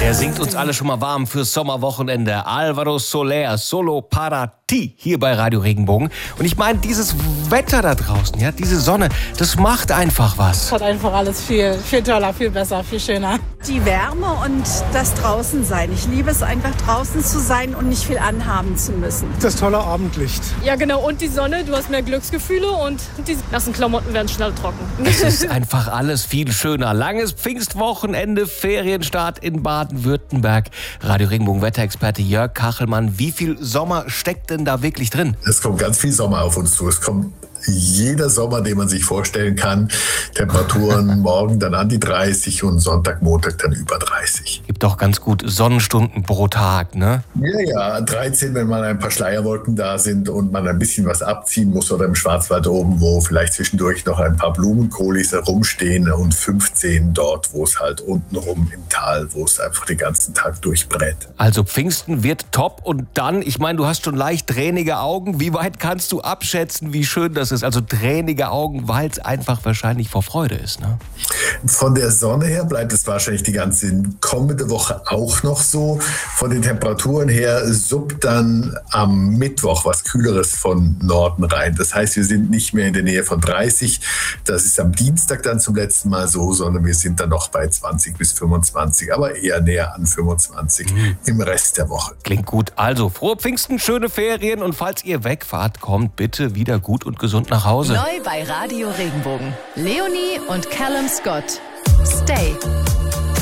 Er singt uns alle schon mal warm fürs Sommerwochenende. Alvaro Soler, Solo para ti, hier bei Radio Regenbogen. Und ich meine, dieses Wetter da draußen, ja, diese Sonne, das macht einfach was. Hat einfach alles viel toller, viel besser, viel schöner. Die Wärme und das Draußensein. Ich liebe es einfach, draußen zu sein und nicht viel anhaben zu müssen. Das tolle Abendlicht. Ja, genau. Und die Sonne, du hast mehr Glücksgefühle und die nassen Klamotten werden schnell trocken. Es ist einfach alles viel schöner. Langes Pfingstwochenende, Ferienstart in Baden-Württemberg. Radio Regenbogen Wetterexperte Jörg Kachelmann. Wie viel Sommer steckt denn da wirklich drin? Es kommt ganz viel Sommer auf uns zu. Es kommt jeder Sommer, den man sich vorstellen kann. Temperaturen morgen dann an die 30 und Sonntag, Montag dann über 30. Gibt doch ganz gut Sonnenstunden pro Tag, ne? Ja, 13, wenn mal ein paar Schleierwolken da sind und man ein bisschen was abziehen muss, oder im Schwarzwald oben, wo vielleicht zwischendurch noch ein paar Blumenkohlis herumstehen, und 15 dort, wo es halt untenrum im Tal, wo es einfach den ganzen Tag durchbrät. Also Pfingsten wird top, und dann, ich meine, du hast schon leicht tränige Augen. Wie weit kannst du abschätzen, wie schön das ist? Also tränige Augen, weil es einfach wahrscheinlich vor Freude ist, ne? Von der Sonne her bleibt es wahrscheinlich die ganze kommende Woche auch noch so. Von den Temperaturen her suppt dann am Mittwoch was Kühleres von Norden rein. Das heißt, wir sind nicht mehr in der Nähe von 30. Das ist am Dienstag dann zum letzten Mal so, sondern wir sind dann noch bei 20 bis 25, aber eher näher an 25 im Rest der Woche. Klingt gut. Also, frohe Pfingsten, schöne Ferien, und falls ihr wegfahrt, kommt bitte wieder gut und gesund nach Hause. Neu bei Radio Regenbogen. Leonie und Callum Scott. Stay.